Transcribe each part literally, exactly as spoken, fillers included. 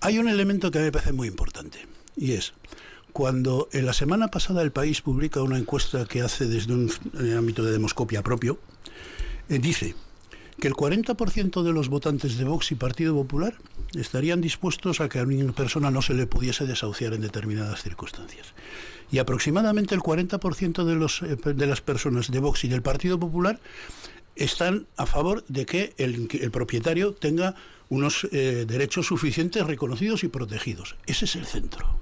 Hay un elemento que me parece muy importante, y es, cuando en la semana pasada El País publica una encuesta que hace desde un ámbito de demoscopia propio, eh, dice que el cuarenta por ciento de los votantes de Vox y Partido Popular estarían dispuestos a que a una persona no se le pudiese desahuciar en determinadas circunstancias. Y aproximadamente el cuarenta por ciento de, los, de las personas de Vox y del Partido Popular están a favor de que el, que el propietario tenga unos eh, derechos suficientes, reconocidos y protegidos. Ese es el centro.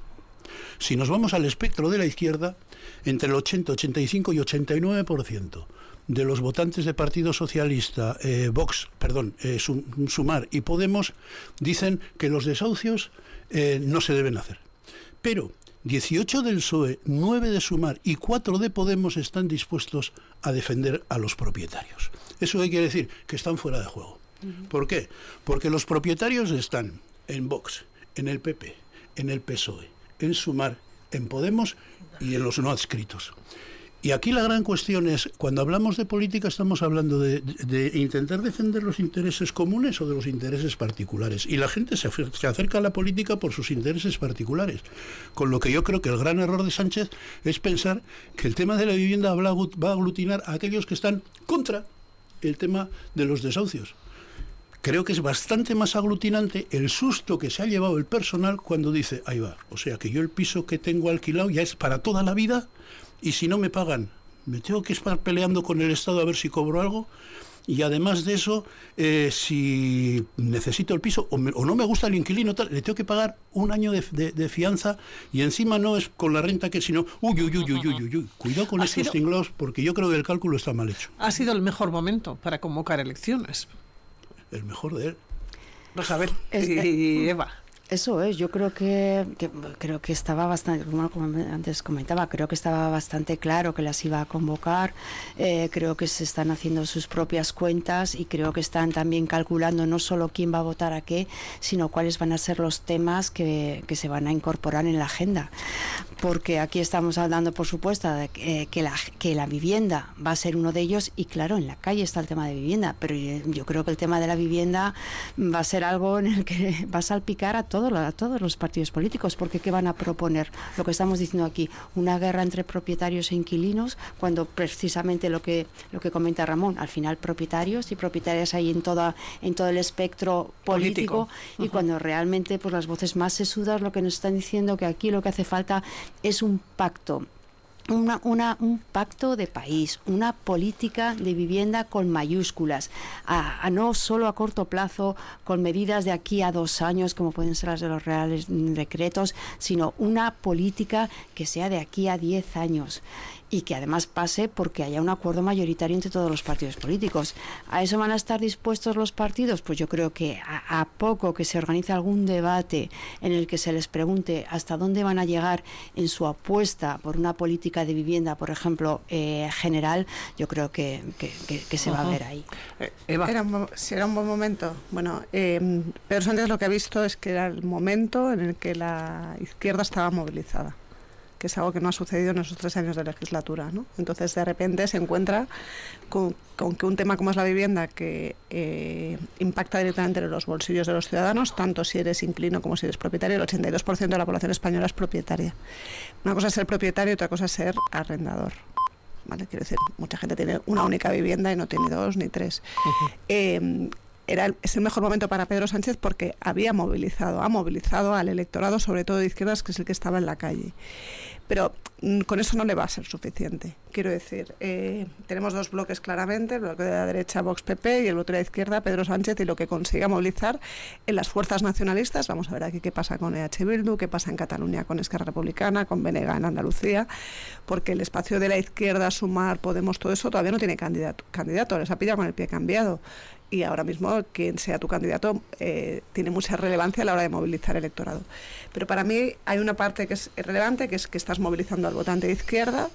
Si nos vamos al espectro de la izquierda, entre el ochenta, ochenta y cinco y ochenta y nueve por ciento de los votantes de Partido Socialista, eh, Vox, perdón, eh, Sumar y Podemos dicen que los desahucios eh, no se deben hacer. Pero dieciocho del P S O E, nueve de Sumar y cuatro de Podemos están dispuestos a defender a los propietarios. ¿Eso qué quiere decir? Que están fuera de juego. Uh-huh. ¿Por qué? Porque los propietarios están en Vox, en el P P, en el P S O E, en Sumar, en Podemos y en los no adscritos. Y aquí la gran cuestión es, cuando hablamos de política estamos hablando de, de, de intentar defender los intereses comunes o de los intereses particulares. Y la gente se, se acerca a la política por sus intereses particulares. Con lo que yo creo que el gran error de Sánchez es pensar que el tema de la vivienda va a aglutinar a aquellos que están contra el tema de los desahucios. Creo que es bastante más aglutinante el susto que se ha llevado el personal cuando dice, ahí va, o sea que yo el piso que tengo alquilado ya es para toda la vida. Y si no me pagan, me tengo que estar peleando con el Estado a ver si cobro algo. Y además de eso, eh, si necesito el piso o, me, o no me gusta el inquilino, tal, le tengo que pagar un año de, de, de fianza. Y encima no es con la renta que, sino, uy, uy, uy, uy, uy, uy. Cuidado con estos tinglados, porque yo creo que el cálculo está mal hecho. Ha sido el mejor momento para convocar elecciones. El mejor de él. Rosabel y Eva. Eso es, yo creo que, que creo que estaba bastante, como antes comentaba, creo que estaba bastante claro que las iba a convocar, eh, creo que se están haciendo sus propias cuentas y creo que están también calculando no solo quién va a votar a qué, sino cuáles van a ser los temas que, que se van a incorporar en la agenda. Porque aquí estamos hablando, por supuesto, de que, que, la, que la vivienda va a ser uno de ellos y claro, en la calle está el tema de vivienda, pero yo creo que el tema de la vivienda va a ser algo en el que va a salpicar a todos a todos los partidos políticos, porque ¿qué van a proponer? Lo que estamos diciendo aquí, una guerra entre propietarios e inquilinos, cuando precisamente lo que lo que comenta Ramón, al final propietarios y propietarias hay en toda en todo el espectro político, político. Y uh-huh. Cuando realmente pues las voces más sesudas lo que nos están diciendo que aquí lo que hace falta es un pacto. Una, una, un pacto de país, una política de vivienda con mayúsculas, a, a no solo a corto plazo, con medidas de aquí a dos años, como pueden ser las de los reales decretos, sino una política que sea de aquí a diez años. Y que además pase porque haya un acuerdo mayoritario entre todos los partidos políticos. ¿A eso van a estar dispuestos los partidos? Pues yo creo que a, a poco que se organice algún debate en el que se les pregunte hasta dónde van a llegar en su apuesta por una política de vivienda, por ejemplo, eh, general, yo creo que, que, que, que se uh-huh. va a ver ahí. Eh, Eva. Era un, si era un buen momento. Bueno, eh, Pedro Sánchez lo que ha visto es que era el momento en el que la izquierda estaba movilizada, que es algo que no ha sucedido en esos tres años de legislatura, ¿no? Entonces, de repente se encuentra con, con que un tema como es la vivienda, que eh, impacta directamente en los bolsillos de los ciudadanos, tanto si eres inquilino como si eres propietario, el ochenta y dos por ciento de la población española es propietaria. Una cosa es ser propietario y otra cosa es ser arrendador. ¿Vale? Quiero decir, mucha gente tiene una única vivienda y no tiene dos ni tres. Uh-huh. Eh, Era el, es el mejor momento para Pedro Sánchez porque había movilizado, ha movilizado al electorado, sobre todo de izquierdas, que es el que estaba en la calle. Pero mm, con eso no le va a ser suficiente. Quiero decir, eh, tenemos dos bloques claramente, el bloque de la derecha, Vox P P, y el bloque de la izquierda, Pedro Sánchez, y lo que consiga movilizar en las fuerzas nacionalistas. Vamos a ver aquí qué pasa con E H Bildu, qué pasa en Cataluña con Esquerra Republicana, con B N G en Andalucía, porque el espacio de la izquierda, Sumar, Podemos, todo eso todavía no tiene candidato, candidato les ha pillado con el pie cambiado. Y ahora mismo, quien sea tu candidato, eh, tiene mucha relevancia a la hora de movilizar electorado. Pero para mí hay una parte que es relevante, que es que estás movilizando al votante de izquierda,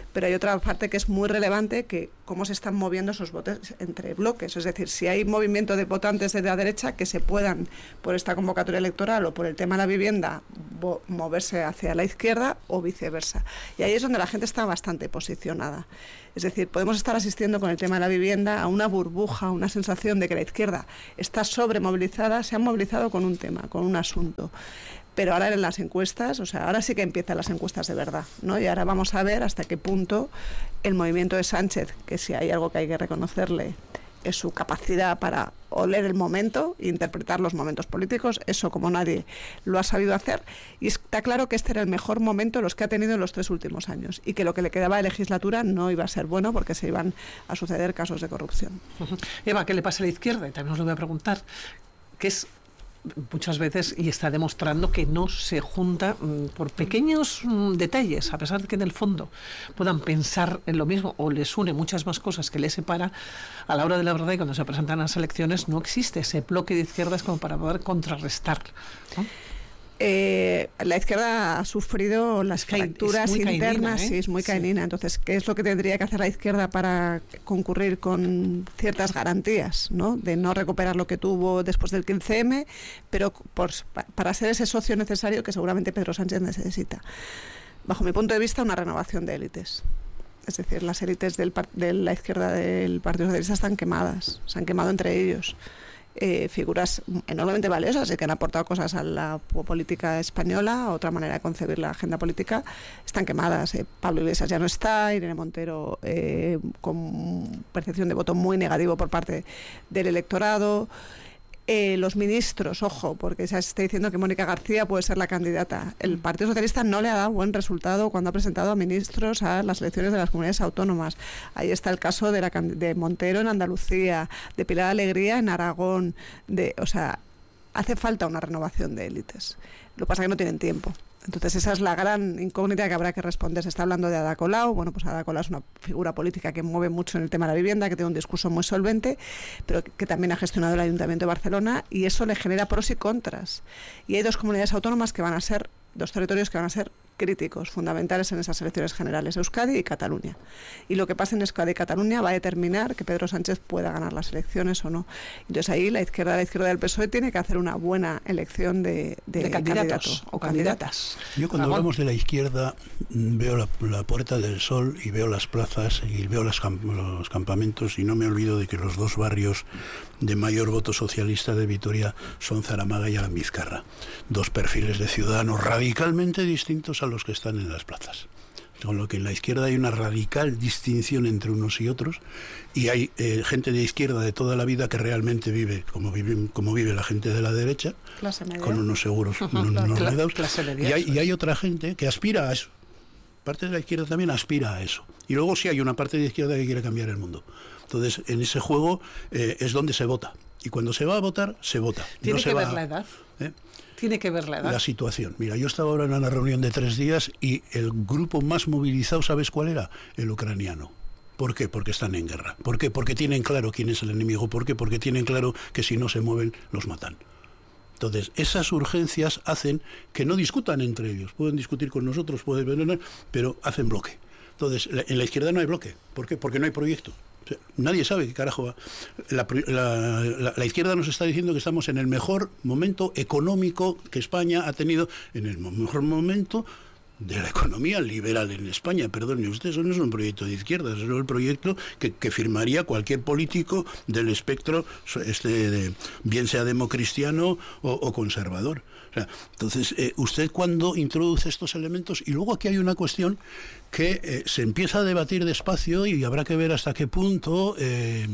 pero hay otra parte que es muy relevante, que cómo se están moviendo esos votos entre bloques. Es decir, si hay movimiento de votantes de la derecha que se puedan, por esta convocatoria electoral o por el tema de la vivienda, moverse hacia la izquierda o viceversa. Y ahí es donde la gente está bastante posicionada. Es decir, podemos estar asistiendo con el tema de la vivienda a una burbuja, una sensación de que la izquierda está sobremovilizada, se ha movilizado con un tema, con un asunto. Pero ahora en las encuestas, o sea, ahora sí que empiezan las encuestas de verdad, ¿no? Y ahora vamos a ver hasta qué punto el movimiento de Sánchez, que si hay algo que hay que reconocerle, es su capacidad para oler el momento e interpretar los momentos políticos, eso como nadie lo ha sabido hacer, y está claro que este era el mejor momento los que ha tenido en los tres últimos años, y que lo que le quedaba de legislatura no iba a ser bueno porque se iban a suceder casos de corrupción. Eva, ¿qué le pasa a la izquierda? Y también os lo voy a preguntar, que es muchas veces, y está demostrando que no se junta mmm, por pequeños mmm, detalles, a pesar de que en el fondo puedan pensar en lo mismo o les une muchas más cosas que les separa, a la hora de la verdad y cuando se presentan las elecciones no existe ese bloque de izquierdas como para poder contrarrestar, ¿no? Eh, la izquierda ha sufrido las fracturas internas, cainina, ¿eh? Sí, es muy cainina. Sí. Entonces, ¿qué es lo que tendría que hacer la izquierda para concurrir con ciertas garantías, ¿no? De no recuperar lo que tuvo después del quince eme, pero por, para ser ese socio necesario que seguramente Pedro Sánchez necesita? Bajo mi punto de vista, una renovación de élites. Es decir, las élites del, de la izquierda del Partido Socialista están quemadas, se han quemado entre ellos. Eh, figuras enormemente valiosas y que han aportado cosas a la política española, a otra manera de concebir la agenda política, están quemadas. Eh, Pablo Iglesias ya no está, Irene Montero eh, con percepción de voto muy negativo por parte del electorado. Eh, los ministros, ojo, porque se está diciendo que Mónica García puede ser la candidata. El Partido Socialista no le ha dado buen resultado cuando ha presentado a ministros a las elecciones de las comunidades autónomas. Ahí está el caso de, la, de Montero en Andalucía, de Pilar Alegría en Aragón. De, o sea, hace falta una renovación de élites. Lo que pasa es que no tienen tiempo. Entonces esa es la gran incógnita que habrá que responder. Se está hablando de Ada Colau. Bueno, pues Ada Colau es una figura política que mueve mucho en el tema de la vivienda, que tiene un discurso muy solvente, pero que, que también ha gestionado el Ayuntamiento de Barcelona, y eso le genera pros y contras. Y hay dos comunidades autónomas que van a ser, dos territorios que van a ser críticos, fundamentales en esas elecciones generales, Euskadi y Cataluña. Y lo que pasa en Euskadi y Cataluña va a determinar que Pedro Sánchez pueda ganar las elecciones o no. Entonces ahí la izquierda, la izquierda del P S O E tiene que hacer una buena elección de, de, de candidatos candidato o candidatas. Yo cuando hablamos de la izquierda veo la, la Puerta del Sol y veo las plazas y veo las camp los campamentos, y no me olvido de que los dos barrios de mayor voto socialista de Vitoria son Zaramaga y Alambizcarra, dos perfiles de ciudadanos radicalmente distintos a los que están en las plazas. Con lo que en la izquierda hay una radical distinción entre unos y otros, y hay eh, gente de izquierda de toda la vida que realmente vive como vive, como vive la gente de la derecha, con unos seguros no, no, no dados, y, hay, y hay otra gente que aspira a eso. Parte de la izquierda también aspira a eso. Y luego sí hay una parte de izquierda que quiere cambiar el mundo. Entonces, en ese juego eh, es donde se vota. Y cuando se va a votar, se vota. ¿Tiene no que se ver va, la edad? ¿eh? Tiene que ver la edad. La situación. Mira, yo estaba ahora en una reunión de tres días y el grupo más movilizado, ¿sabes cuál era? El ucraniano. ¿Por qué? Porque están en guerra. ¿Por qué? Porque tienen claro quién es el enemigo. ¿Por qué? Porque tienen claro que si no se mueven, los matan. Entonces, esas urgencias hacen que no discutan entre ellos. Pueden discutir con nosotros, pueden, pero hacen bloque. Entonces, en la izquierda no hay bloque. ¿Por qué? Porque no hay proyecto. O sea, nadie sabe qué carajo va. La, la, la, la izquierda nos está diciendo que estamos en el mejor momento económico que España ha tenido, en el mejor momento de la economía liberal en España. Perdone usted, eso no es un proyecto de izquierda, eso es el proyecto que, que firmaría cualquier político del espectro, este, de, bien sea democristiano o, o conservador. O sea, entonces, eh, usted cuando introduce estos elementos, y luego aquí hay una cuestión que eh, se empieza a debatir despacio y habrá que ver hasta qué punto eh,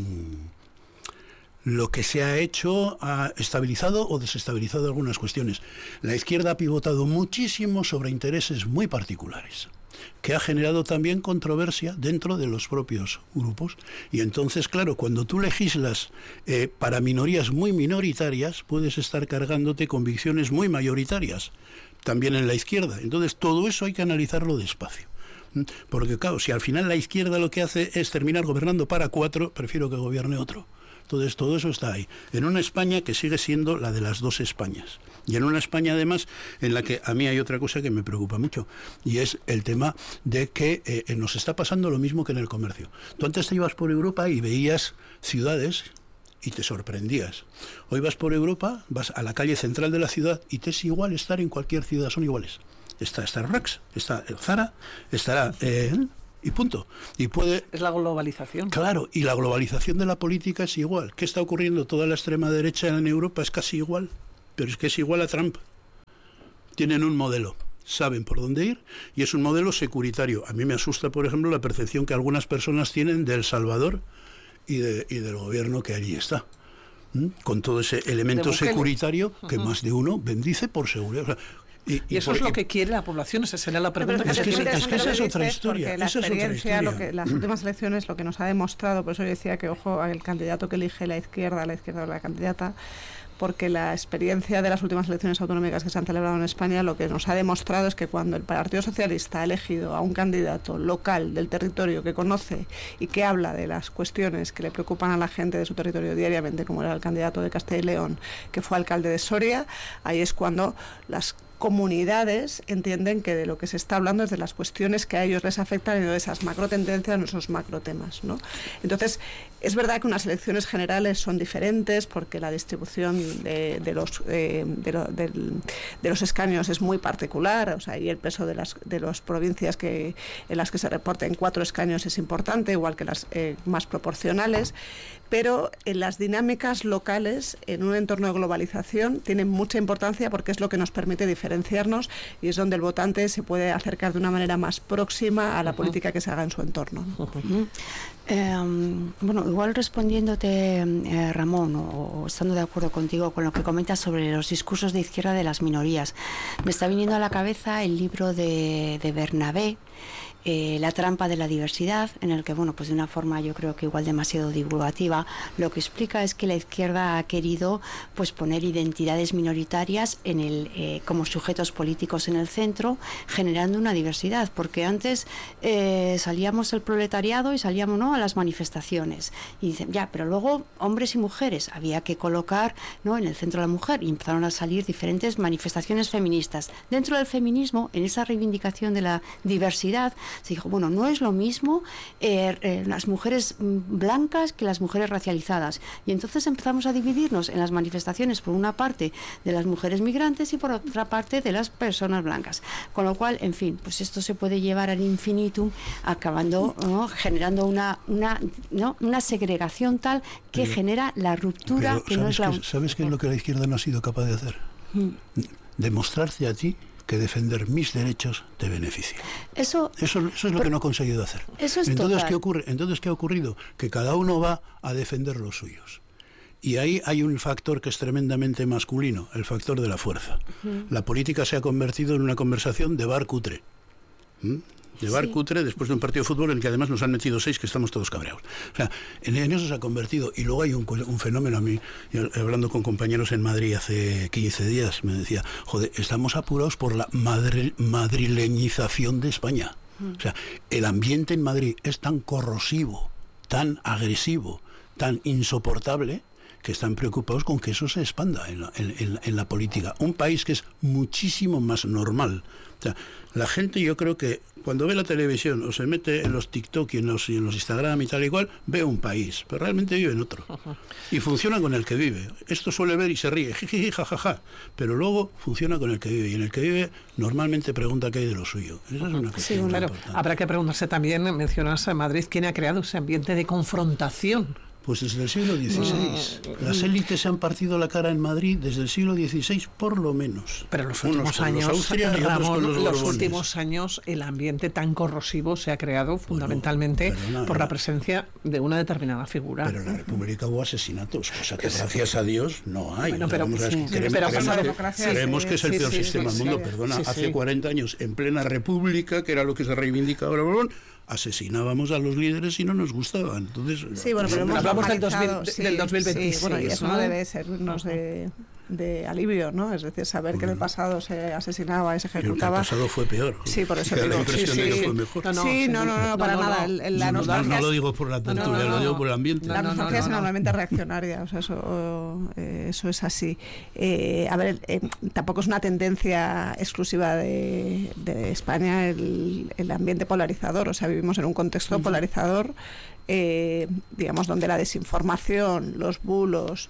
lo que se ha hecho ha estabilizado o desestabilizado algunas cuestiones. La izquierda ha pivotado muchísimo sobre intereses muy particulares, que ha generado también controversia dentro de los propios grupos. Y entonces, claro, cuando tú legislas eh, para minorías muy minoritarias, puedes estar cargándote convicciones muy mayoritarias, también en la izquierda. Entonces, todo eso hay que analizarlo despacio. Porque, claro, si al final la izquierda lo que hace es terminar gobernando para cuatro, prefiero que gobierne otro. Entonces todo eso está ahí. En una España que sigue siendo la de las dos Españas. Y en una España además en la que a mí hay otra cosa que me preocupa mucho, y es el tema de que eh, nos está pasando lo mismo que en el comercio. Tú antes te ibas por Europa y veías ciudades y te sorprendías. Hoy vas por Europa, vas a la calle central de la ciudad y te es igual estar en cualquier ciudad, son iguales. Está Starbucks, está Zara, estará... Eh, y punto. Y puede... Es la globalización. Claro, y la globalización de la política es igual. ¿Qué está ocurriendo? Toda la extrema derecha en Europa es casi igual, pero es que es igual a Trump. Tienen un modelo, saben por dónde ir, y es un modelo securitario. A mí me asusta, por ejemplo, la percepción que algunas personas tienen de El Salvador y, de, y del gobierno que allí está. ¿Mm? Con todo ese elemento securitario que uh-huh. más de uno bendice por seguridad. O sea, Y, y, y eso por, es lo que quiere la población, esa sería la pregunta. Es que, es, es que esa es otra historia. La esa experiencia, es otra historia. Lo que, las últimas elecciones, lo que nos ha demostrado, por eso yo decía que, ojo, el candidato que elige la izquierda, la izquierda o la candidata, porque la experiencia de las últimas elecciones autonómicas que se han celebrado en España lo que nos ha demostrado es que cuando el Partido Socialista ha elegido a un candidato local del territorio que conoce y que habla de las cuestiones que le preocupan a la gente de su territorio diariamente, como era el candidato de Castilla y León, que fue alcalde de Soria, ahí es cuando las comunidades entienden que de lo que se está hablando es de las cuestiones que a ellos les afectan y no de esas macro tendencias, no esos macro temas, ¿no? Entonces, es verdad que unas elecciones generales son diferentes porque la distribución de, de, los, eh, de, lo, de, de los escaños es muy particular, o sea, y el peso de las de las provincias que, en las que se reporten cuatro escaños es importante, igual que las eh, más proporcionales, pero en las dinámicas locales, en un entorno de globalización, tienen mucha importancia porque es lo que nos permite diferenciarnos y es donde el votante se puede acercar de una manera más próxima a la uh-huh. política que se haga en su entorno. Uh-huh. Eh, bueno, igual respondiéndote, eh, Ramón, o, o estando de acuerdo contigo con lo que comentas sobre los discursos de izquierda de las minorías, me está viniendo a la cabeza el libro de, de Bernabé, Eh, La trampa de la diversidad, en el que, bueno, pues de una forma yo creo que igual demasiado divulgativa, lo que explica es que la izquierda ha querido pues poner identidades minoritarias en el eh, como sujetos políticos en el centro, generando una diversidad, porque antes eh, salíamos el proletariado y salíamos, ¿no?, a las manifestaciones y dicen, ya, pero luego hombres y mujeres, había que colocar, ¿no?, en el centro a la mujer, y empezaron a salir diferentes manifestaciones feministas. Dentro del feminismo, en esa reivindicación de la diversidad, se dijo, bueno, no es lo mismo eh, eh, las mujeres blancas que las mujeres racializadas. Y entonces empezamos a dividirnos en las manifestaciones, por una parte de las mujeres migrantes y por otra parte de las personas blancas. Con lo cual, en fin, pues esto se puede llevar al infinitum, acabando, ¿no?, generando una, una, ¿no?, una segregación tal que pero, genera la ruptura que no es la... Que, ¿Sabes qué es lo que la izquierda no ha sido capaz de hacer? Mm. Demostrarte a ti que defender mis derechos te beneficia. Eso, eso, eso es lo que no ha conseguido hacer. Eso es Entonces, total. ¿qué ocurre? Entonces, ¿qué ha ocurrido? Que cada uno va a defender los suyos. Y ahí hay un factor que es tremendamente masculino, el factor de la fuerza. Uh-huh. La política se ha convertido en una conversación de bar cutre. ¿Mm? De bar sí. cutre después de un partido de fútbol en el que además nos han metido seis que estamos todos cabreados. O sea, en, en eso se ha convertido. Y luego hay un, un fenómeno, a mí, hablando con compañeros en Madrid hace quince días, me decía, joder, estamos apurados por la madre, madrileñización de España. Mm. O sea, el ambiente en Madrid es tan corrosivo, tan agresivo, tan insoportable, que están preocupados con que eso se expanda en la, en, en, en la política. Un país que es muchísimo más normal. O sea, la gente, yo creo que cuando ve la televisión o se mete en los TikTok y en los, y en los Instagram y tal y cual, ve un país, pero realmente vive en otro. Y funciona con el que vive. Esto suele ver y se ríe, jiji, jajaja, pero luego funciona con el que vive. Y en el que vive normalmente pregunta qué hay de lo suyo. Esa es una cuestión sí, claro. importante. Habrá que preguntarse también, mencionas a Madrid, ¿quién ha creado ese ambiente de confrontación? Pues desde el siglo dieciséis. No. Las élites se han partido la cara en Madrid desde el siglo dieciséis, por lo menos. Pero los últimos años, los, Ramón, los, los últimos años, el ambiente tan corrosivo se ha creado fundamentalmente bueno, perdona, por la presencia de una determinada figura. Pero en la República hubo asesinatos, cosa que gracias a Dios no hay. Bueno, pero, no, sí, creemos, pero creemos, democracia, creemos sí, que es el sí, peor sí, sistema sí, del mundo. sí, Perdona, sí, hace sí. cuarenta años, en plena República, que era lo que se reivindica ahora, asesinábamos a los líderes y no nos gustaban. Entonces, sí, bueno, pero hemos hablamos del, dos mil, sí, del dos mil veintiséis. Sí, bueno, y eso ¿no? no debe servirnos de... de alivio, ¿no? Es decir, saber que en el pasado se asesinaba y se ejecutaba. El pasado fue peor. Sí, por eso digo. La impresión sí, de sí. que fue mejor. No, no, sí, no, no, no, no, para no, nada. No, el, la no, no, no lo digo por la tertulia, no, no, no, lo digo por el ambiente. La nostalgia no, no, no, es no. normalmente reaccionaria, o sea, eso, eh, eso es así. Eh, a ver, eh, tampoco es una tendencia exclusiva de, de España el, el ambiente polarizador, o sea, vivimos en un contexto uh-huh. polarizador, eh, digamos, donde la desinformación, los bulos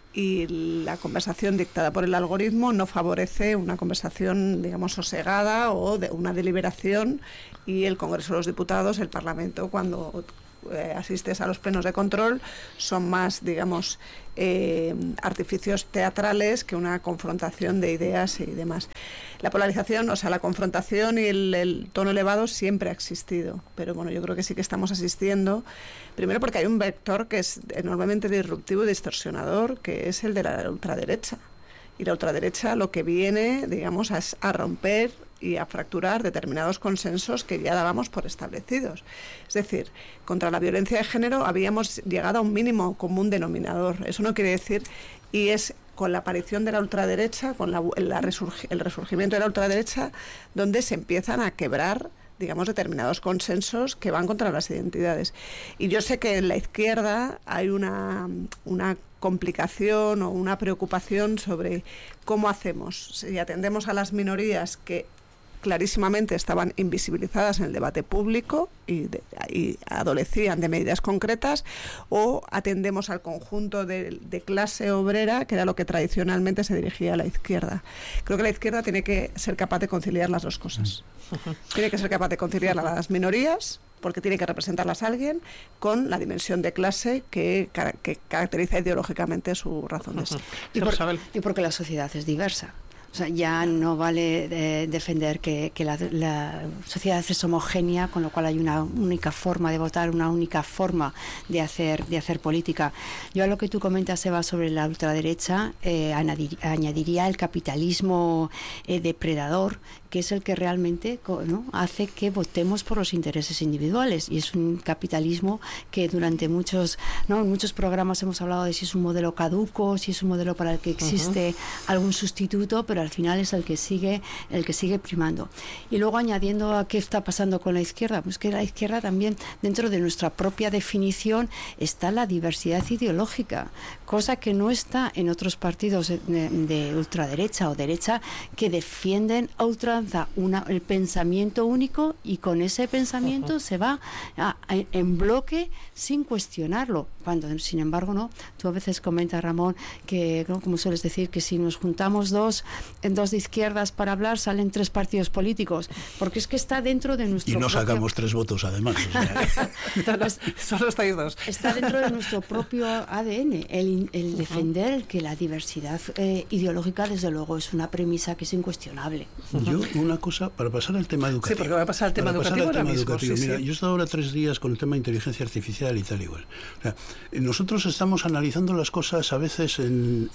y la conversación dictada por el algoritmo no favorece una conversación, digamos, sosegada o de una deliberación, y el Congreso de los Diputados, el Parlamento, cuando eh, asistes a los plenos de control, son más, digamos, eh, artificios teatrales que una confrontación de ideas y demás. La polarización, o sea, la confrontación y el, el tono elevado siempre ha existido, pero bueno, yo creo que sí que estamos asistiendo, primero porque hay un vector que es enormemente disruptivo y distorsionador, que es el de la ultraderecha. Y la ultraderecha lo que viene, digamos, es a romper y a fracturar determinados consensos que ya dábamos por establecidos. Es decir, contra la violencia de género habíamos llegado a un mínimo común denominador. Eso no quiere decir, y es con la aparición de la ultraderecha, con la, la resurg, el resurgimiento de la ultraderecha, donde se empiezan a quebrar, digamos, determinados consensos que van contra las identidades. Y yo sé que en la izquierda hay una, una complicación o una preocupación sobre cómo hacemos, si atendemos a las minorías que clarísimamente estaban invisibilizadas en el debate público y, de, y adolecían de medidas concretas, o atendemos al conjunto de, de clase obrera, que era lo que tradicionalmente se dirigía a la izquierda. Creo que la izquierda tiene que ser capaz de conciliar las dos cosas. Uh-huh. Tiene que ser capaz de conciliar a las minorías, porque tiene que representarlas a alguien, con la dimensión de clase que, que caracteriza ideológicamente su razón de ser. Y, por, y porque la sociedad es diversa. O sea, ya no vale eh, defender que, que la, la sociedad es homogénea, con lo cual hay una única forma de votar, una única forma de hacer, de hacer política. Yo a lo que tú comentas, Eva, sobre la ultraderecha, eh, añadir, añadiría el capitalismo eh, depredador, que es el que realmente, ¿no?, hace que votemos por los intereses individuales. Y es un capitalismo que durante muchos, ¿no?, en muchos programas hemos hablado de si es un modelo caduco, si es un modelo para el que existe uh-huh. algún sustituto, pero al final es el que sigue el que sigue primando. Y luego, añadiendo a qué está pasando con la izquierda, pues que la izquierda también, dentro de nuestra propia definición, está la diversidad ideológica, cosa que no está en otros partidos de, de ultraderecha o derecha, que defienden a ultranza una, el pensamiento único, y con ese pensamiento uh-huh. se va a, a, en bloque sin cuestionarlo. Cuando, sin embargo, no. Tú a veces comentas, Ramón, que, ¿no?, como sueles decir, que si nos juntamos dos en dos de izquierdas para hablar, salen tres partidos políticos, porque es que está dentro de nuestro y no propio... sacamos tres votos además, o sea. no, no, solo estáis dos. Está dentro de nuestro propio A D N el, el defender uh-huh. que la diversidad eh, ideológica, desde luego, es una premisa que es incuestionable. Yo una cosa, para pasar al tema educativo, sí, porque voy a pasar al tema para educativo pasar al tema mismo, educativo. sí, Mira, sí. yo he estado ahora tres días con el tema de inteligencia artificial y tal igual. O sea, nosotros estamos analizando las cosas a veces en,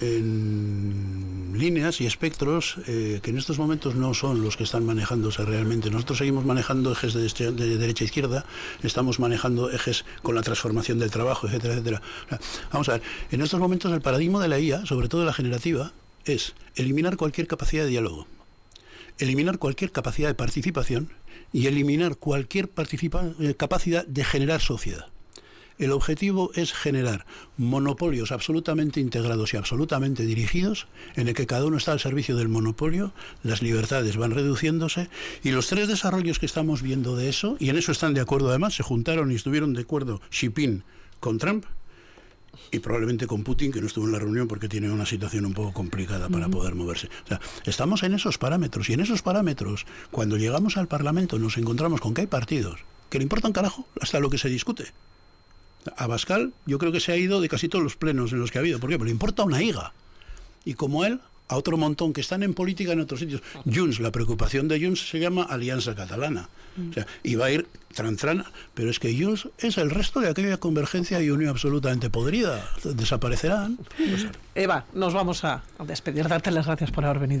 en líneas y espectros eh, que en estos momentos no son los que están manejándose realmente. Nosotros seguimos manejando ejes de, este, de derecha a izquierda, estamos manejando ejes con la transformación del trabajo, etcétera, etcétera. O sea, vamos a ver, en estos momentos el paradigma de la I A, sobre todo la generativa, es eliminar cualquier capacidad de diálogo, eliminar cualquier capacidad de participación y eliminar cualquier participa- eh, capacidad de generar sociedad. El objetivo es generar monopolios absolutamente integrados y absolutamente dirigidos, en el que cada uno está al servicio del monopolio, las libertades van reduciéndose, y los tres desarrollos que estamos viendo de eso, y en eso están de acuerdo además, se juntaron y estuvieron de acuerdo Xi Jinping con Trump, y probablemente con Putin, que no estuvo en la reunión porque tiene una situación un poco complicada para uh-huh. poder moverse. O sea, estamos en esos parámetros, y en esos parámetros, cuando llegamos al Parlamento, nos encontramos con que hay partidos que le importan carajo hasta lo que se discute. Abascal, yo creo que se ha ido de casi todos los plenos en los que ha habido. ¿Por qué? Porque le importa una higa. Y como él, a otro montón que están en política en otros sitios. Junts, la preocupación de Junts se llama Alianza Catalana. O sea, y va a ir trantrana, pero es que Junts es el resto de aquella convergencia y unión absolutamente podrida. Desaparecerán. Eva, nos vamos a despedir, darte las gracias por haber venido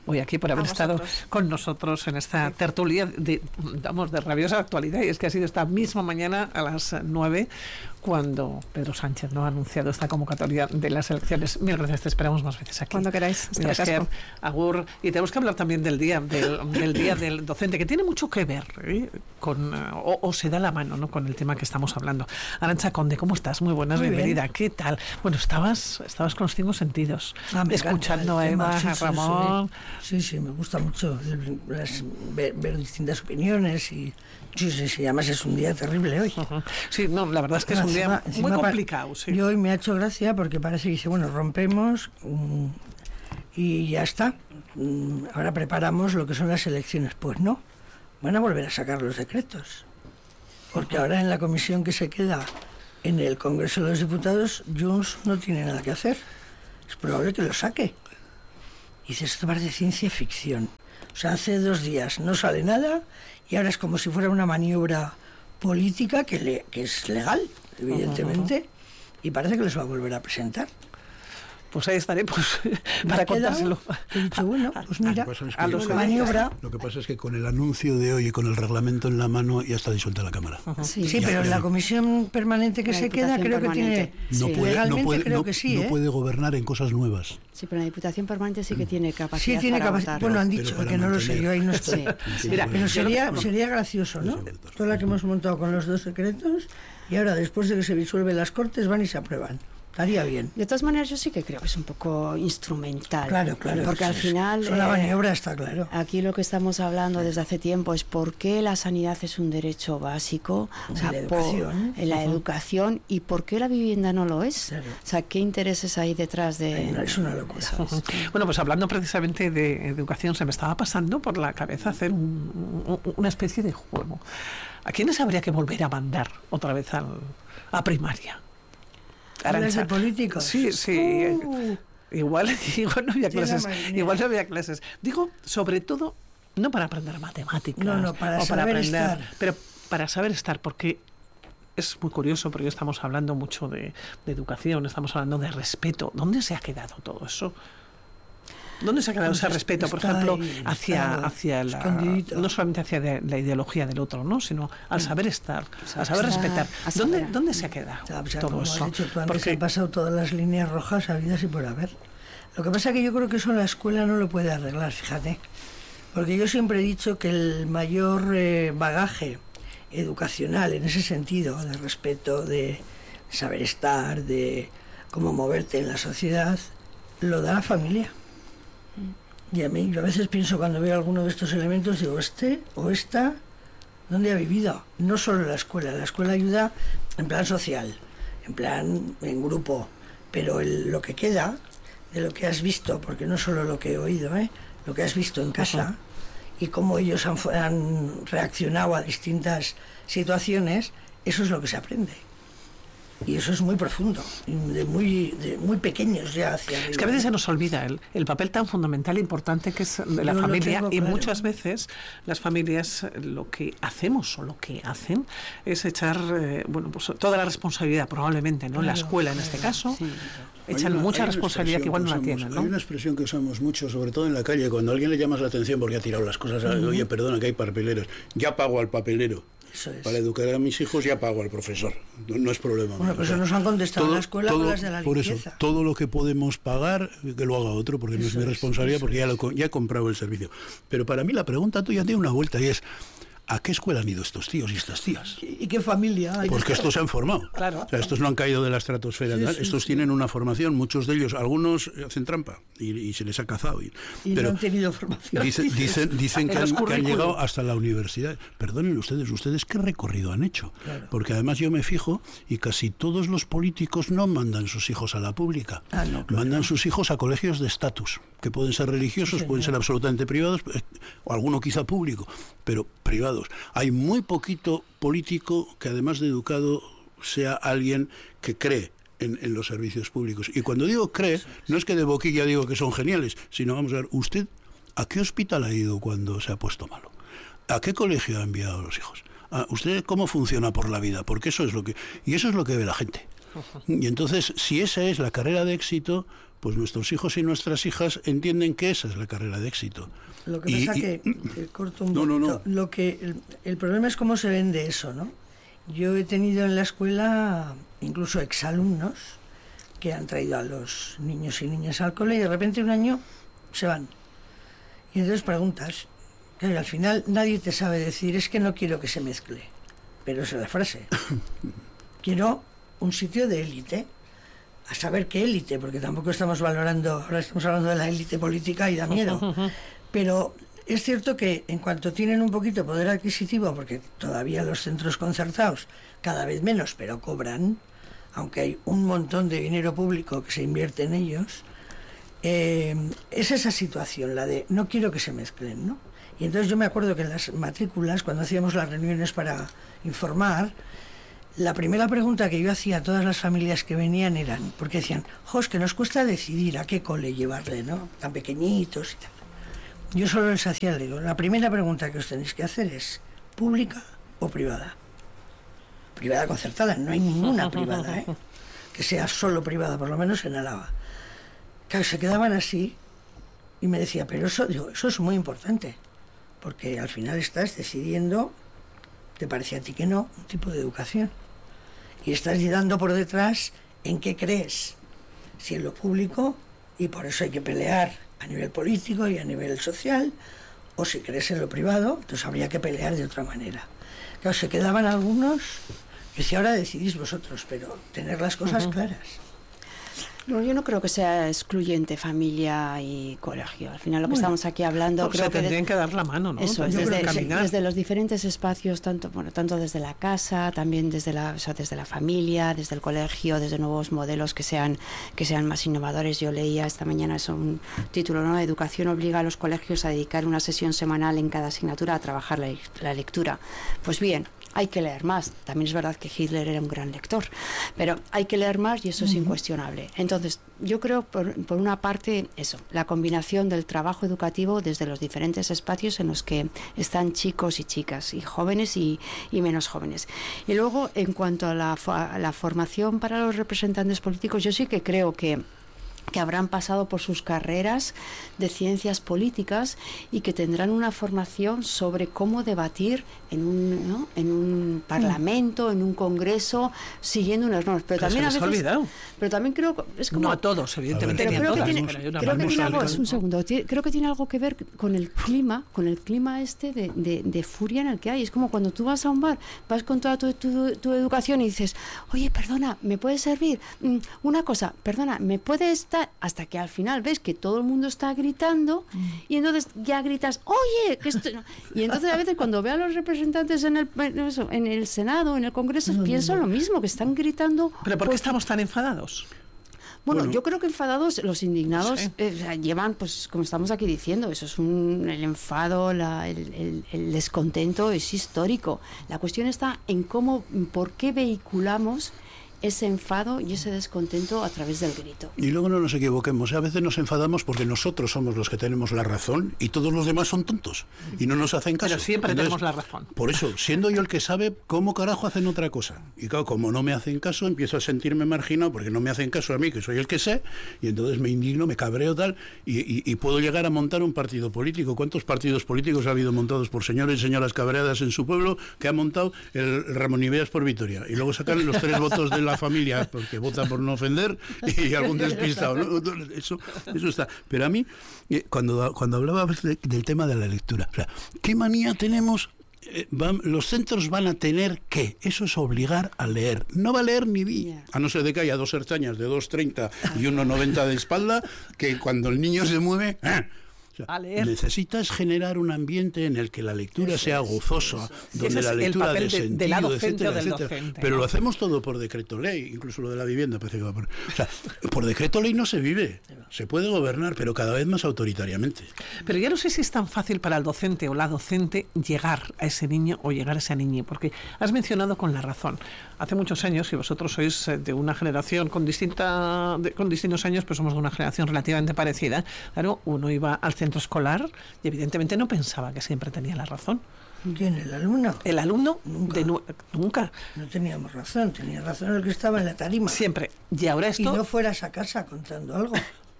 hoy aquí, por haber estado con nosotros en esta tertulia de, vamos, de rabiosa actualidad. Y es que ha sido esta misma mañana a las nueve cuando Pedro Sánchez no ha anunciado esta convocatoria de las elecciones. Mil gracias, te esperamos más veces aquí. Cuando queráis. Esker, agur. Y tenemos que hablar también del día del, del día del docente, que tiene mucho que ver ¿eh? con o, o se da la mano, ¿no?, con el tema que estamos hablando. Arantxa Conde, ¿cómo estás? Muy buenas, Muy bienvenida. Bien. ¿Qué tal? Bueno, estabas estabas con los cinco sentidos, ah, escuchando a Eva, sí, a Ramón. Sí, sí, me gusta mucho las, ver, ver distintas opiniones y sí, sí, sí, además es un día terrible hoy. Uh-huh. Sí, no, la verdad es que es un día muy complicado. Sí. Y hoy me ha hecho gracia porque parece que dice, bueno, rompemos um, y ya está. Um, ahora preparamos lo que son las elecciones. Pues no, van a volver a sacar los decretos. Porque uh-huh. ahora en la comisión que se queda en el Congreso de los Diputados, Junts no tiene nada que hacer. Es probable que lo saque. Y dice, esto parece ciencia ficción. O sea, hace dos días no sale nada y ahora es como si fuera una maniobra política que, le, que es legal, evidentemente, uh-huh, uh-huh. y parece que les va a volver a presentar. Pues ahí estaré, pues, para contárselo. He dicho, bueno, pues mira, es que a los maniobra. Lo que pasa es que con el anuncio de hoy y con el reglamento en la mano ya está disuelta la Cámara. Uh-huh. Sí, sí, pero en la comisión permanente que la se queda creo permanente. que tiene... No puede, legalmente no puede, creo no, que sí, no ¿eh? puede gobernar en cosas nuevas. Sí, pero la Diputación Permanente sí que tiene capacidad Sí, tiene para capacidad. votar. Bueno, han dicho, que no lo sé, yo ahí no estoy. Sí. Mira, pero sería, sería gracioso, ¿no? Toda la que hemos montado con los dos secretos y ahora, después de que se disuelven las Cortes, van y se aprueban. Estaría bien. De todas maneras, yo sí que creo que es un poco instrumental. Claro, claro. Porque al final... Es una maniobra, está claro. Aquí lo que estamos hablando desde hace tiempo es por qué la sanidad es un derecho básico. O sea, la educación. Por, en la uh-huh. educación. ¿Y por qué la vivienda no lo es? Claro. O sea, ¿qué intereses hay detrás de...? Ay, no, es una locura. Uh-huh. Bueno, pues hablando precisamente de educación, se me estaba pasando por la cabeza hacer un, un, una especie de juego. ¿A quiénes habría que volver a mandar otra vez al, a primaria? ¿Hablas de políticos? Sí, sí. Uh. Igual, igual no había clases. Igual no había clases. Digo, sobre todo, no para aprender matemáticas. No, no, para o saber para aprender, estar. Pero para saber estar, porque es muy curioso, porque estamos hablando mucho de, de educación, estamos hablando de respeto. ¿Dónde se ha quedado todo eso? ¿Dónde se ha quedado pues ese respeto, por ejemplo, ahí, hacia, hacia la, no solamente hacia de, la ideología del otro, ¿no?, sino al saber estar, a saber respetar? ¿Dónde, ¿dónde se ha quedado o sea, todo como eso? Has dicho tú antes, porque han pasado todas las líneas rojas habidas y por haber. Lo que pasa es que yo creo que eso la escuela no lo puede arreglar, fíjate. Porque yo siempre he dicho que el mayor eh, bagaje educacional en ese sentido, de respeto, de saber estar, de cómo moverte en la sociedad, lo da la familia. Y a mí, yo a veces pienso cuando veo alguno de estos elementos, digo, este o esta, ¿dónde ha vivido? No solo la escuela, la escuela ayuda en plan social, en plan en grupo, pero el, lo que queda de lo que has visto, porque no solo lo que he oído, ¿eh? Lo que has visto en casa y cómo ellos han, han reaccionado a distintas situaciones, eso es lo que se aprende. Y eso es muy profundo, de muy, de muy pequeños ya hacia arriba. Es que a veces se nos olvida el, el papel tan fundamental e importante que es de la Yo familia tengo, y claro. muchas veces las familias lo que hacemos o lo que hacen es echar eh, bueno pues toda la responsabilidad probablemente, ¿no? Claro, la escuela en este caso sí. echan una, mucha responsabilidad que igual no la tienen, ¿no? Hay una expresión que usamos mucho, sobre todo en la calle, cuando a alguien le llamas la atención porque ha tirado las cosas, uh-huh. oye, perdona que hay papeleros, ya pago al papelero. Eso es. Para educar a mis hijos ya pago al profesor, no, no es problema. Bueno, pues eso nos han contestado todo, en la escuela todo, con las de la por limpieza. Eso, todo lo que podemos pagar, que lo haga otro, porque eso no es mi responsabilidad, es, porque ya, lo, ya he comprado el servicio. Pero para mí la pregunta tuya tiene una vuelta y es, ¿a qué escuela han ido estos tíos y estas tías? ¿Y qué familia hay? Porque estos se han formado. Claro. O sea, estos no han caído de la estratosfera. Sí, sí, estos sí. tienen una formación, muchos de ellos, algunos hacen trampa y, y se les ha cazado. Y, y pero no han tenido formación. Dicen, dicen, dicen que, han, que han llegado hasta la universidad. Perdonen ustedes, ¿ustedes qué recorrido han hecho? Claro. Porque además yo me fijo y casi todos los políticos no mandan sus hijos a la pública. Ah, no, claro. Mandan sus hijos a colegios de estatus, que pueden ser religiosos, sí, pueden ser absolutamente privados, o alguno quizá público, pero privados. Hay muy poquito político que además de educado sea alguien que cree en, en los servicios públicos. Y cuando digo cree, no es que de boquilla digo que son geniales, sino vamos a ver, ¿usted a qué hospital ha ido cuando se ha puesto malo? ¿A qué colegio ha enviado a los hijos? ¿A ¿Usted cómo funciona por la vida? Porque eso es lo que... Y eso es lo que ve la gente. Y entonces, si esa es la carrera de éxito, pues nuestros hijos y nuestras hijas entienden que esa es la carrera de éxito. Lo que y, pasa y, que, te corto un no, poquito, no, no. Lo que, el, el problema es cómo se vende eso, ¿no? Yo he tenido en la escuela incluso exalumnos que han traído a los niños y niñas al cole y de repente un año se van. Y entonces preguntas, claro, al final nadie te sabe decir, es que no quiero que se mezcle, pero esa es la frase. Quiero un sitio de élite, a saber qué élite, porque tampoco estamos valorando, ahora estamos hablando de la élite política y da miedo, pero es cierto que en cuanto tienen un poquito de poder adquisitivo, porque todavía los centros concertados cada vez menos, pero cobran, aunque hay un montón de dinero público que se invierte en ellos, eh, es esa situación, la de no quiero que se mezclen, ¿no? Y entonces yo me acuerdo que en las matrículas, cuando hacíamos las reuniones para informar, la primera pregunta que yo hacía a todas las familias que venían eran, porque decían, jo, es que nos cuesta decidir a qué cole llevarle, ¿no? Tan pequeñitos y tal. Yo solo les hacía, le digo, la primera pregunta que os tenéis que hacer es, ¿pública o privada? Privada concertada, no hay ninguna privada, ¿eh? Que sea solo privada, por lo menos en Álava. Claro, se quedaban así y me decía, pero eso, digo, eso es muy importante, porque al final estás decidiendo, te parece a ti que no, un tipo de educación. Y estás dando por detrás en qué crees, si en lo público, y por eso hay que pelear a nivel político y a nivel social, o si crees en lo privado, entonces habría que pelear de otra manera. Claro, se quedaban algunos, que si ahora decidís vosotros, pero tener las cosas uh-huh. claras. No, yo no creo que sea excluyente familia y colegio. Al final lo que bueno, estamos aquí hablando... No, creo se tendrían que, de, que dar la mano, ¿no? Eso es, desde, desde los diferentes espacios, tanto bueno tanto desde la casa, también desde la, o sea, desde la familia, desde el colegio, desde nuevos modelos que sean, que sean más innovadores. Yo leía esta mañana, es un título, ¿no? Educación obliga a los colegios a dedicar una sesión semanal en cada asignatura a trabajar la, la lectura. Pues bien, hay que leer más. También es verdad que Hitler era un gran lector, pero hay que leer más y eso es uh-huh. incuestionable. Entonces, yo creo, por, por una parte, eso, la combinación del trabajo educativo desde los diferentes espacios en los que están chicos y chicas, y jóvenes y, y menos jóvenes. Y luego, en cuanto a la, a la formación para los representantes políticos, yo sí que creo que que habrán pasado por sus carreras de ciencias políticas y que tendrán una formación sobre cómo debatir en un, ¿no? en un parlamento, en un congreso, siguiendo unas normas. Pero, pero también a veces, olvidado. Pero también creo que es como, no a todos, evidentemente. Pero creo todas, que tiene, pero creo que tiene algo, es un segundo, creo que tiene algo que ver con el clima, con el clima este de, de, de furia en el que hay. Es como cuando tú vas a un bar, vas con toda tu, tu, tu educación y dices, oye, perdona, ¿me puedes servir? Mm, una cosa, perdona, ¿me puedes dar? Hasta que al final ves que todo el mundo está gritando y entonces ya gritas, oye, que esto no. Y entonces a veces cuando veo a los representantes en el, en el Senado, en el Congreso, no, pienso no, no. lo mismo, que están gritando. ¿Pero por qué estamos tan enfadados? Bueno, bueno, yo creo que enfadados, los indignados sí. eh, o sea, llevan, pues como estamos aquí diciendo, eso es un, el enfado, la, el, el, el descontento es histórico. La cuestión está en cómo, por qué vehiculamos ese enfado y ese descontento a través del grito. Y luego no nos equivoquemos, a veces nos enfadamos porque nosotros somos los que tenemos la razón y todos los demás son tontos y no nos hacen caso. Pero siempre Entonces, tenemos la razón. Por eso, siendo yo el que sabe, ¿cómo carajo hacen otra cosa? Y claro, como no me hacen caso, empiezo a sentirme marginado porque no me hacen caso a mí, que soy el que sé, y entonces me indigno, me cabreo tal, y, y, y puedo llegar a montar un partido político. ¿Cuántos partidos políticos ha habido montados por señores y señoras cabreadas en su pueblo que ha montado el Ramón Ibeas por Vitoria? Y luego sacan los tres votos de la familia porque vota por no ofender y algún despistado, ¿no? Eso, eso está. Pero a mí, cuando, cuando hablaba de, del tema de la lectura, o sea, ¿qué manía tenemos? Eh, van, los centros van a tener que, eso es obligar a leer. No va a leer ni vi, yeah. a no ser de que haya dos herchañas de dos treinta y uno noventa de espalda, que cuando el niño se mueve... ¡ah! A leer. Necesitas generar un ambiente en el que la lectura eso sea gozosa, es. donde la lectura de, de sentido, de la etcétera, etcétera. Docente, pero ¿no? Lo hacemos todo por decreto ley, incluso lo de la vivienda parece que va por... O sea, por decreto ley no se vive, se puede gobernar, pero cada vez más autoritariamente. Pero yo no sé si es tan fácil para el docente o la docente llegar a ese niño o llegar a esa niña, porque has mencionado con la razón. Hace muchos años, y vosotros sois de una generación con distinta, de, con distintos años, pues somos de una generación relativamente parecida. Claro, uno iba al centro centro escolar y evidentemente no pensaba que siempre tenía la razón. ¿Quién? ¿El alumno? El alumno Nunca. de nu- nunca. No teníamos razón, tenía razón el que estaba en la tarima. Siempre. Y ahora esto... Y no fueras a casa contando algo.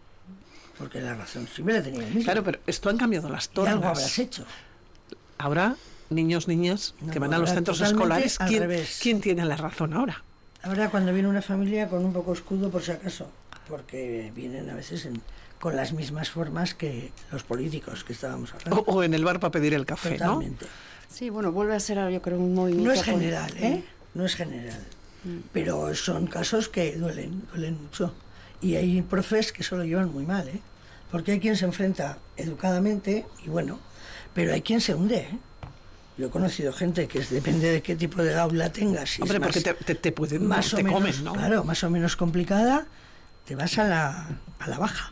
Porque la razón siempre la tenía el mismo. Claro, pero esto han cambiado las Y tornas. algo habrás hecho. Ahora, niños, niñas No, que van a los ahora centros totalmente escolares, al ¿quién, revés. ¿quién tiene la razón ahora? Ahora cuando viene una familia con un poco escudo por si acaso, porque vienen a veces en, con las mismas formas que los políticos que estábamos hablando. O, o en el bar para pedir el café, Totalmente. Sí, bueno, vuelve a ser, yo creo, un movimiento... No es con- general, ¿eh? No es general. Pero son casos que duelen, duelen mucho. Y hay profes que eso lo llevan muy mal, ¿eh? Porque hay quien se enfrenta educadamente y bueno, pero hay quien se hunde, ¿eh? Yo he conocido gente que es, depende de qué tipo de gaula tengas. Si Hombre, es más, porque te, te, te pueden, más te o menos, comen, ¿no? Claro, más o menos complicada, te vas a la, a la baja.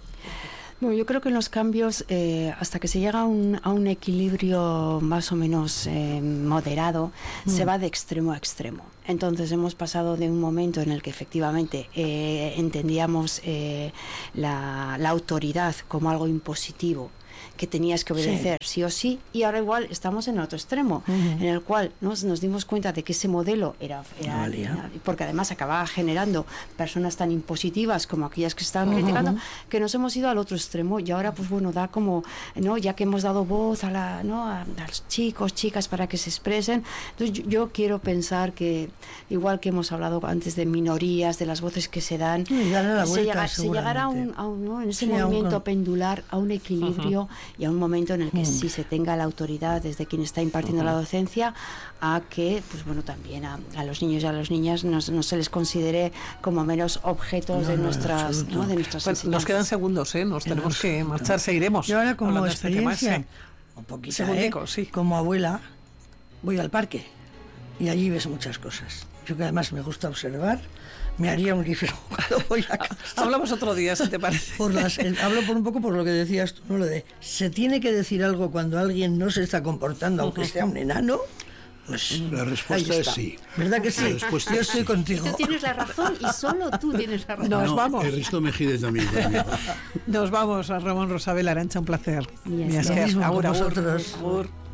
Bueno, yo creo que en los cambios, eh, hasta que se llega a un, a un equilibrio más o menos eh, moderado, mm. se va de extremo a extremo. Entonces hemos pasado de un momento en el que efectivamente eh, entendíamos eh, la, la autoridad como algo impositivo, que tenías que obedecer sí. sí o sí, y ahora igual estamos en el otro extremo, uh-huh. en el cual nos, nos dimos cuenta de que ese modelo era, era, no era, porque además acababa generando personas tan impositivas como aquellas que estaban uh-huh. criticando, que nos hemos ido al otro extremo, y ahora pues bueno, da como, no, ya que hemos dado voz a la, ¿no? a, a los chicos, chicas para que se expresen, entonces yo, yo quiero pensar que igual que hemos hablado antes de minorías, de las voces que se dan, sí, la se, vuelta, llega, se llegará a un, a un ¿no? en ese sí, movimiento un... pendular a un equilibrio uh-huh. y a un momento en el que mm. sí se tenga la autoridad desde quien está impartiendo uh-huh. la docencia, a que pues bueno, también a, a los niños y a las niñas no, no se les considere como meros objetos no, de nuestras, no, de nuestras pues nos quedan segundos, ¿eh? Nos tenemos no, que marchar, no. seguiremos. Yo ahora como experiencia, este un poquito, ¿eh? sí. como abuela, voy al parque y allí ves muchas cosas. Yo que además me gusta observar, me haría un libro cuando voy a casa. Hablamos otro día, si te parece. Por las, el, hablo por un poco por lo que decías tú, ¿no? Lo de, se tiene que decir algo cuando alguien no se está comportando, aunque sea un enano. Pues la respuesta es sí. ¿Verdad que sí? Yo estoy contigo. Tú tienes la razón y solo tú tienes la razón. Nos no, vamos. Ernesto Mejide también. también. Nos vamos a Ramón Rosabel Arancha, un placer. Yes, lo mismo con vosotros. Agur.